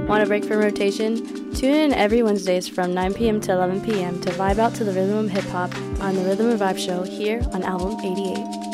Want a break from rotation? Tune in every Wednesdays from 9 p.m. to 11 p.m. to vibe out to the rhythm of hip-hop on the Rhythm and Vibe Show here on Album 88.